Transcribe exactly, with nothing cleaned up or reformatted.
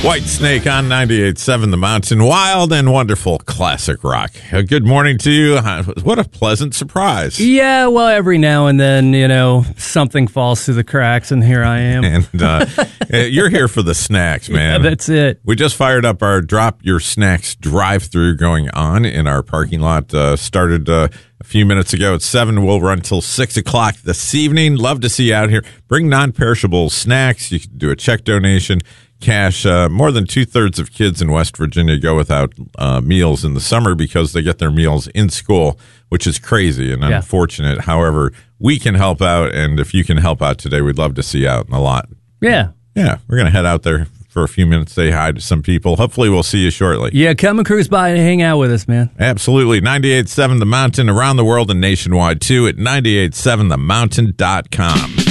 White Snake on ninety-eight point seven The Mountain. Wild and wonderful classic rock. Uh, good morning to you. Uh, what a pleasant surprise. Yeah, well, every now and then, you know, something falls through the cracks, and here I am. And uh, you're here for the snacks, man. Yeah, that's it. We just fired up our Drop Your Snacks drive-through going on in our parking lot. Uh, started uh, a few minutes ago at seven. We'll run till six o'clock this evening. Love to see you out here. Bring non-perishable snacks. You can do a check donation. Cash. Uh, more than two-thirds of kids in West Virginia go without uh, meals in the summer because they get their meals in school, which is crazy and yeah. unfortunate. However, we can help out, and if you can help out today, we'd love to see you out in the lot. Yeah. Yeah, we're going to head out there for a few minutes, say hi to some people. Hopefully, we'll see you shortly. Yeah, come and cruise by and hang out with us, man. Absolutely. ninety-eight point seven The Mountain, around the world and nationwide, too, at ninety-eight point seven the mountain dot com.